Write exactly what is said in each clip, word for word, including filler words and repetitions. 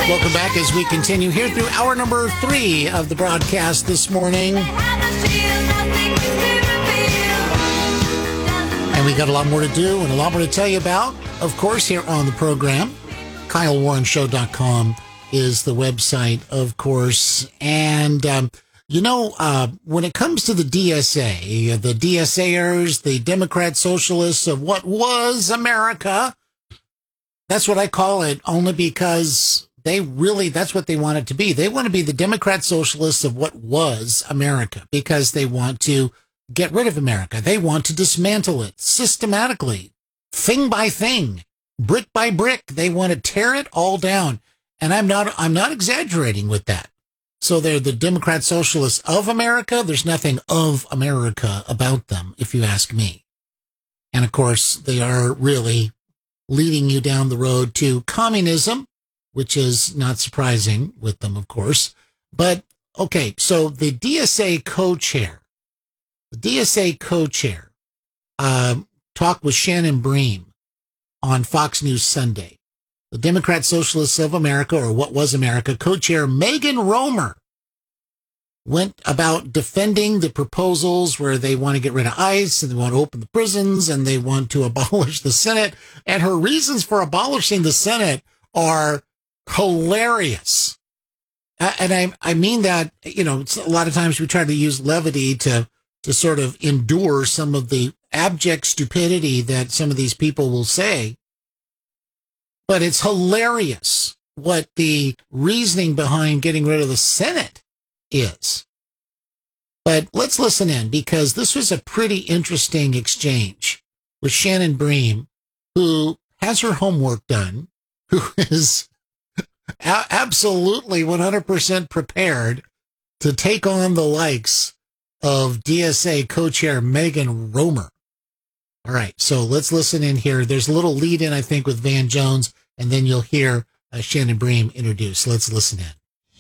Welcome back as we continue here through hour number three of the broadcast this morning. And we got a lot more to do and a lot more to tell you about, of course, here on the program. Kyle Warren Show dot com is the website, of course. And, um, you know, uh, when it comes to the D S A, the DSAers, the Democrat Socialists of what was America, that's what I call it, only because they really, that's what they want it to be. They want to be the Democrat Socialists of what was America because they want to get rid of America. They want to dismantle it systematically, thing by thing, brick by brick. They want to tear it all down. And I'm not, I'm not exaggerating with that. So they're the Democrat Socialists of America. There's nothing of America about them, if you ask me. And of course, they are really leading you down the road to communism, which is not surprising with them, of course. But, okay, so the D S A co-chair, the D S A co-chair, uh, talked with Shannon Bream on Fox News Sunday. The Democrat Socialists of America, or what was America, co-chair Megan Romer went about defending the proposals where they want to get rid of ICE and they want to open the prisons and they want to abolish the Senate. And her reasons for abolishing the Senate are hilarious. And I, I mean that, you know, it's a lot of times we try to use levity to, to sort of endure some of the abject stupidity that some of these people will say. But it's hilarious what the reasoning behind getting rid of the Senate is. But let's listen in because this was a pretty interesting exchange with Shannon Bream, who has her homework done, who is a- absolutely one hundred percent prepared to take on the likes of D S A co-chair Megan Romer. All right, so let's listen in here. There's a little lead in, I think, with Van Jones, and then you'll hear uh, Shannon Bream introduce. Let's listen in.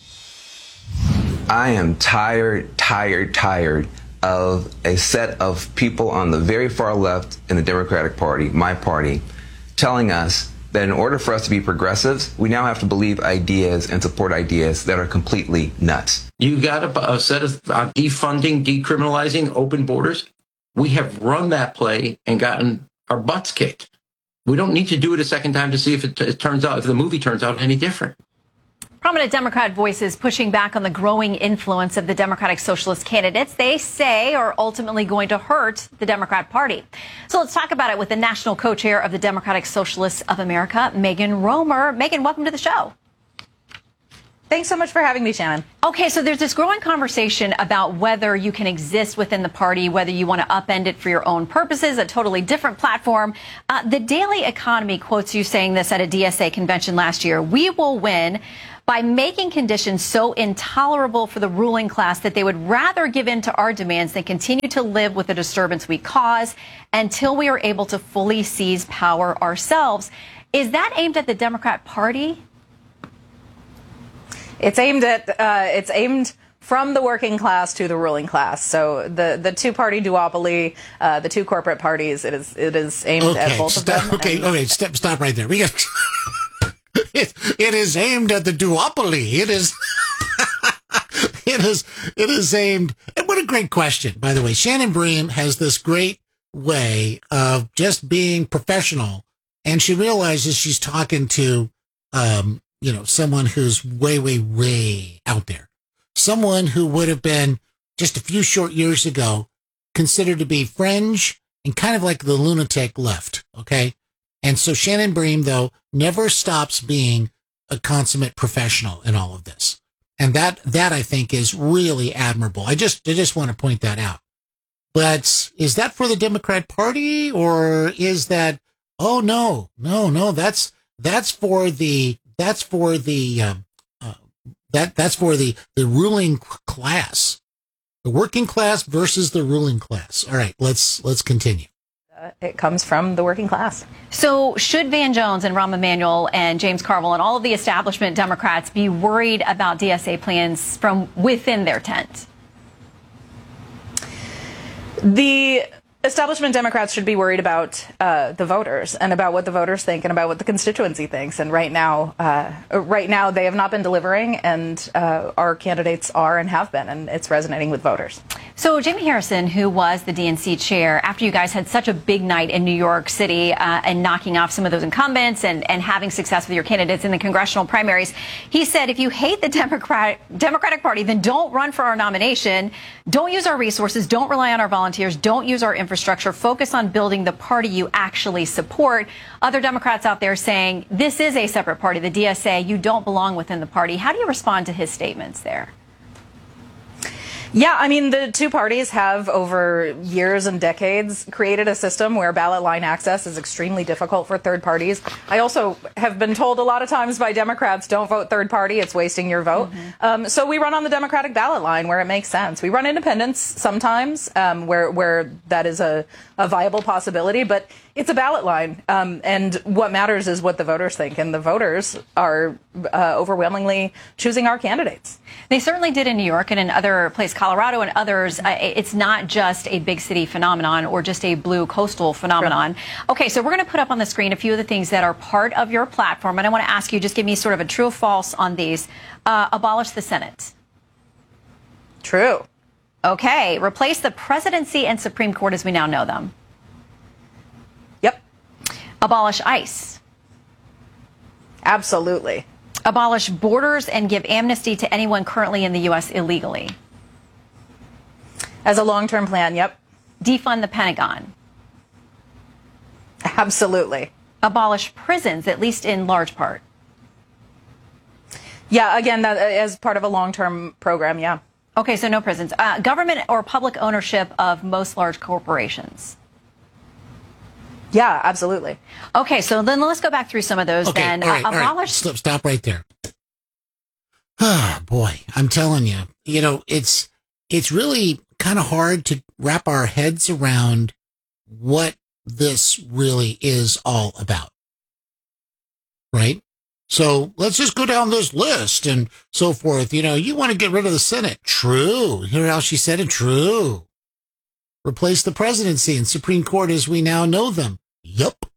I am tired, tired, tired of a set of people on the very far left in the Democratic Party, my party, telling us that in order for us to be progressives, we now have to believe ideas and support ideas that are completely nuts. You got a, a set of uh, defunding, decriminalizing, open borders. We have run that play and gotten our butts kicked. We don't need to do it a second time to see if it, it turns out, if the movie turns out any different. Prominent Democrat voices pushing back on the growing influence of the Democratic Socialist candidates they say are ultimately going to hurt the Democrat Party. So let's talk about it with the national co-chair of the Democratic Socialists of America, Megan Romer. Megan, welcome to the show. Thanks so much for having me, Shannon. Okay, so there's this growing conversation about whether you can exist within the party, whether you want to upend it for your own purposes, a totally different platform. Uh, the Daily Economy quotes you saying this at a D S A convention last year. We will win by making conditions so intolerable for the ruling class that they would rather give in to our demands than continue to live with the disturbance we cause until we are able to fully seize power ourselves. Is that aimed at the Democrat Party? It's aimed at, uh, it's aimed from the working class to the ruling class. So the, the two-party duopoly, uh, the two corporate parties, it is it is aimed okay, at both stop, of them. Okay, and, okay, stop, stop right there. We got it, it is aimed at the duopoly. It is, it is, it is aimed. And what a great question, by the way. Shannon Bream has this great way of just being professional, and she realizes she's talking to, um, you know, someone who's way, way, way out there. Someone who would have been just a few short years ago considered to be fringe and kind of like the lunatic left. Okay. And so Shannon Bream, though, never stops being a consummate professional in all of this. And that, that I think is really admirable. I just, I just want to point that out. But is that for the Democrat Party, or is that, oh no, no, no, that's, that's for the, that's for the, um, uh, that, that's for the, the ruling class, the working class versus the ruling class. All right, let's, let's continue. Uh, it comes from the working class. So should Van Jones and Rahm Emanuel and James Carville and all of the establishment Democrats be worried about D S A plans from within their tent? The establishment Democrats should be worried about uh, the voters and about what the voters think and about what the constituency thinks. And right now, uh, right now they have not been delivering, and uh, our candidates are and have been, and it's resonating with voters. So Jamie Harrison, who was the D N C chair, after you guys had such a big night in New York City uh, and knocking off some of those incumbents and, and having success with your candidates in the congressional primaries, he said, if you hate the Democrat, Democratic Party, then don't run for our nomination. Don't use our resources. Don't rely on our volunteers. Don't use our infrastructure. Infrastructure, focus on building the party you actually support. Other Democrats out there saying this is a separate party, the D S A, you don't belong within the party. How do you respond to his statements there? Yeah, I mean, the two parties have over years and decades created a system where ballot line access is extremely difficult for third parties. I also have been told a lot of times by Democrats, don't vote third party, it's wasting your vote. Mm-hmm. Um, so we run on the Democratic ballot line where it makes sense. We run independents sometimes um, where, where that is a, a viable possibility, but it's a ballot line. Um, and what matters is what the voters think. And the voters are uh, overwhelmingly choosing our candidates. They certainly did in New York and in other places, Colorado and others. Uh, it's not just a big city phenomenon or just a blue coastal phenomenon. Sure. Okay, so we're going to put up on the screen a few of the things that are part of your platform. And I want to ask you, just give me sort of a true or false on these. Uh, abolish the Senate. True. Okay, replace the presidency and Supreme Court as we now know them. Yep. Abolish ICE. Absolutely. Abolish borders and give amnesty to anyone currently in the U S illegally. As a long-term plan, yep. Defund the Pentagon. Absolutely. Abolish prisons, at least in large part. Yeah, again, that as part of a long-term program, yeah. Okay, so no prisons. Uh, government or public ownership of most large corporations. Yeah, absolutely. Okay, so then let's go back through some of those okay, then. All right, uh, all right. abolish. Stop, stop right there. Ah, boy, I'm telling you, you know, it's it's really kind of hard to wrap our heads around what this really is all about. Right? So let's just go down this list and so forth. You know, you want to get rid of the Senate. True. Hear how she said it? True. Replace the presidency and Supreme Court as we now know them. Yup.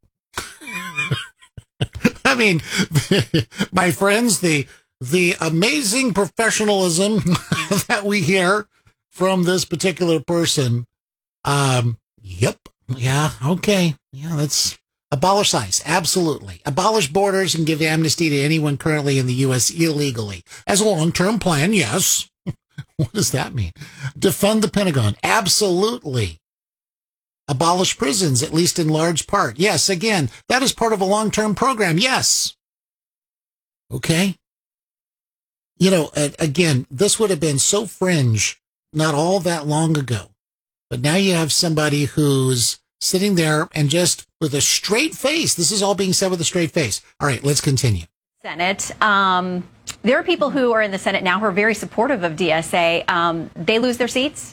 I mean, my friends, the the amazing professionalism that we hear from this particular person. Um, yep. Yeah. Okay. Yeah. Let's abolish ICE. Absolutely. Abolish borders and give amnesty to anyone currently in the U S illegally. As a long-term plan, yes. What does that mean? Defund the Pentagon. Absolutely. Abolish prisons, at least in large part. Yes, again, that is part of a long-term program. Yes. Okay. You know, again, this would have been so fringe not all that long ago. But now you have somebody who's sitting there and just with a straight face. This is all being said with a straight face. All right, let's continue. Senate. Um, there are people who are in the Senate now who are very supportive of D S A. Um, they lose their seats?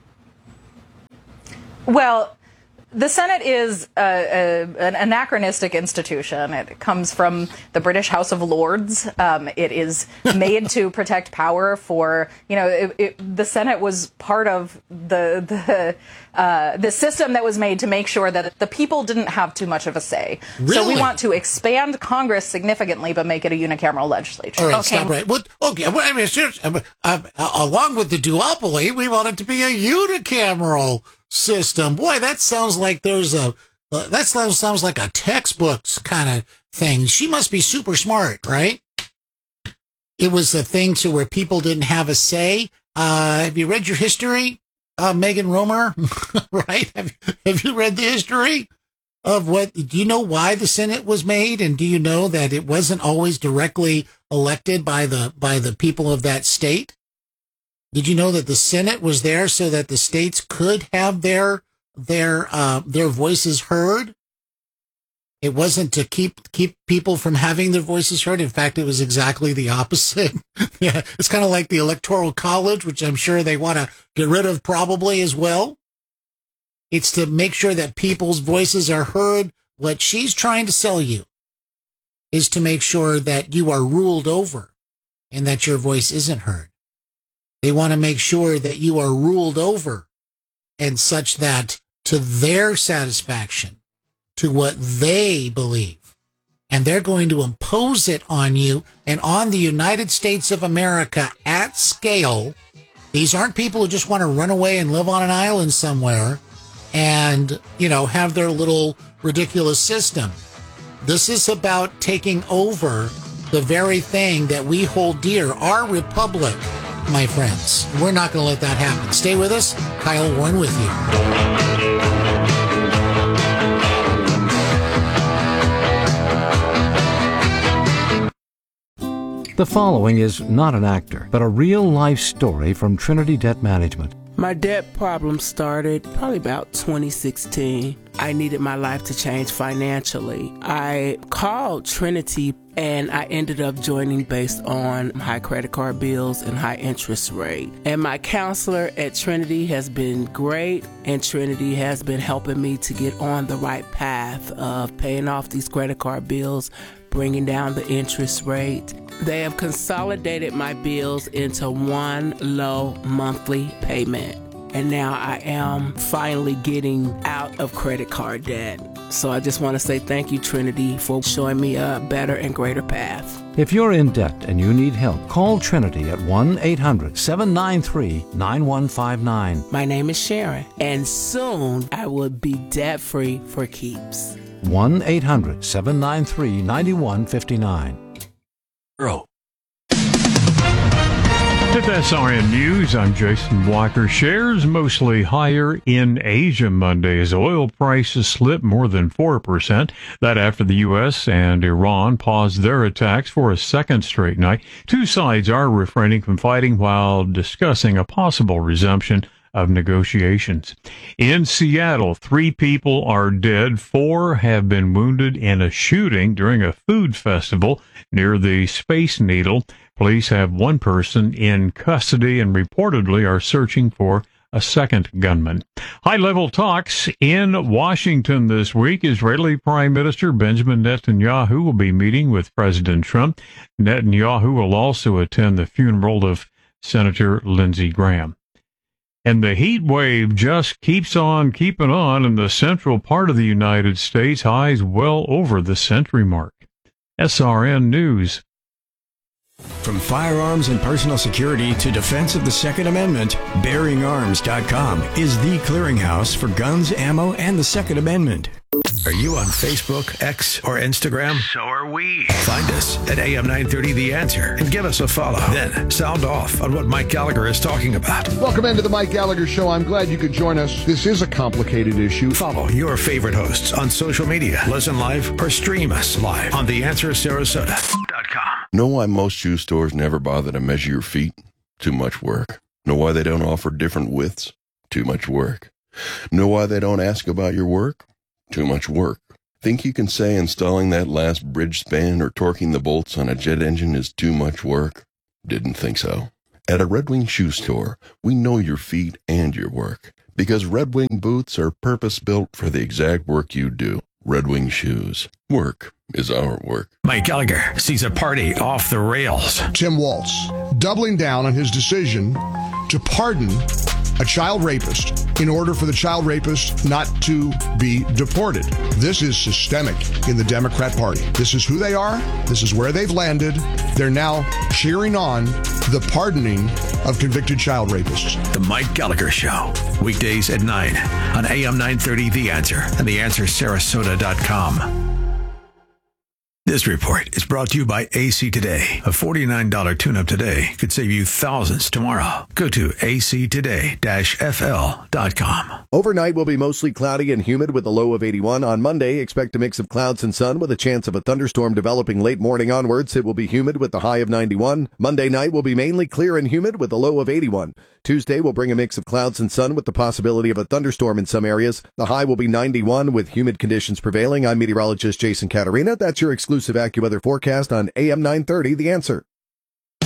Well, the Senate is a, a, an anachronistic institution. It comes from the British House of Lords. Um, it is made to protect power for, you know, it, it, the Senate was part of the the uh, the system that was made to make sure that the people didn't have too much of a say. Really? So we want to expand Congress significantly, but make it a unicameral legislature. All right, Okay. stop right. What, okay, well, I mean, seriously, uh, uh, along with the duopoly, we want it to be a unicameral system. Boy, that sounds like there's a, uh, that sounds, sounds like a textbook kind of thing. She must be super smart, right? It was a thing to where people didn't have a say. Uh, have you read your history, uh, Megan Romer? Right? Have, have you read the history of what, do you know why the Senate was made? And do you know that it wasn't always directly elected by the, by the people of that state? Did you know that the Senate was there so that the states could have their their uh, their voices heard? It wasn't to keep keep people from having their voices heard. In fact, it was exactly the opposite. Yeah, it's kind of like the Electoral College, which I'm sure they want to get rid of probably as well. It's to make sure that people's voices are heard. What she's trying to sell you is to make sure that you are ruled over and that your voice isn't heard. They want to make sure that you are ruled over and such that to their satisfaction, to what they believe. And they're going to impose it on you and on the United States of America at scale. These aren't people who just want to run away and live on an island somewhere and, you know, have their little ridiculous system. This is about taking over the very thing that we hold dear, our republic, my friends. We're not going to let that happen. Stay with us. Kyle Warren with you. The following is not an actor, but a real-life story from Trinity Debt Management. My debt problem started probably about twenty sixteen. I needed my life to change financially. I called Trinity and I ended up joining based on high credit card bills and high interest rate. And my counselor at Trinity has been great, and Trinity has been helping me to get on the right path of paying off these credit card bills, bringing down the interest rate. They have consolidated my bills into one low monthly payment. And now I am finally getting out of credit card debt. So I just want to say thank you, Trinity, for showing me a better and greater path. If you're in debt and you need help, call Trinity at one eight hundred seven nine three nine one five nine. My name is Sharon, and soon I will be debt-free for keeps. one eight hundred seven nine three nine one five nine. With S R N News, I'm Jason Walker. Shares mostly higher in Asia Monday as oil prices slipped more than four percent. That after the U S and Iran paused their attacks for a second straight night. Two sides are refraining from fighting while discussing a possible resumption of negotiations. In Seattle, three people are dead. Four have been wounded in a shooting during a food festival near the Space Needle. Police have one person in custody and reportedly are searching for a second gunman. High-level talks in Washington this week. Israeli Prime Minister Benjamin Netanyahu will be meeting with President Trump. Netanyahu will also attend the funeral of Senator Lindsey Graham. And the heat wave just keeps on keeping on in the central part of the United States, highs well over the century mark. S R N News. From firearms and personal security to defense of the Second Amendment, Bearing Arms dot com is the clearinghouse for guns, ammo, and the Second Amendment. Are you on Facebook, X, or Instagram? So are we. Find us at A M nine thirty The Answer and give us a follow. Then sound off on what Mike Gallagher is talking about. Welcome into the Mike Gallagher Show. I'm glad you could join us. This is a complicated issue. Follow your favorite hosts on social media. Listen live or stream us live on the answer sarasota dot com. Know why most shoe stores never bother to measure your feet? Too much work. Know why they don't offer different widths? Too much work. Know why they don't ask about your work? Too much work. Think you can say installing that last bridge span or torquing the bolts on a jet engine is too much work? Didn't think so. At a Red Wing shoe store, we know your feet and your work because Red Wing boots are purpose-built for the exact work you do. Red Wing shoes. Work is our work. Mike Gallagher sees a party off the rails. Tim Walz doubling down on his decision to pardon a child rapist in order for the child rapist not to be deported. This is systemic in the Democrat Party. This is who they are. This is where they've landed. They're now cheering on the pardoning of convicted child rapists. The Mike Gallagher Show, weekdays at nine on A M nine thirty The Answer and the answer sarasota dot com. This report is brought to you by A C Today. A forty-nine dollars tune-up today could save you thousands tomorrow. Go to A C today dash F L dot com. Overnight will be mostly cloudy and humid with a low of eighty-one. On Monday, expect a mix of clouds and sun with a chance of a thunderstorm developing late morning onwards. It will be humid with a high of ninety-one. Monday night will be mainly clear and humid with a low of eighty-one. Tuesday will bring a mix of clouds and sun with the possibility of a thunderstorm in some areas. The high will be ninety-one with humid conditions prevailing. I'm meteorologist Jason Caterina. That's your exclusive AccuWeather forecast on A M nine thirty The Answer.